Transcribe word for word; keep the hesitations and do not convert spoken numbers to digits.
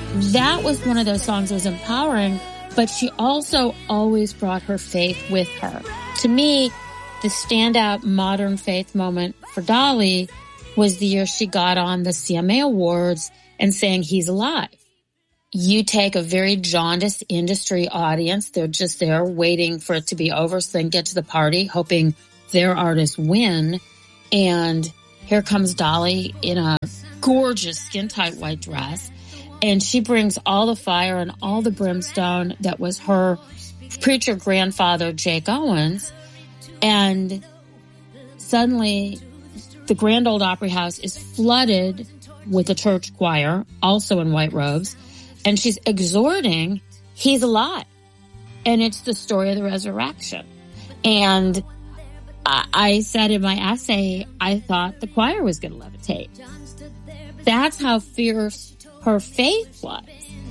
that was one of those songs that was empowering, but she also always brought her faith with her. To me, the standout modern faith moment for Dolly was the year she got on the C M A Awards and sang He's Alive. You take a very jaundiced industry audience. They're just there waiting for it to be over so they can get to the party, hoping their artists win. And here comes Dolly in a gorgeous skin-tight white dress. And she brings all the fire and all the brimstone that was her preacher grandfather, Jake Owens. And suddenly the Grand Ole Opry House is flooded with a church choir, also in white robes. And she's exhorting, He's alive. And it's the story of the resurrection. And I, I said in my essay, I thought the choir was going to levitate. That's how fierce her faith was.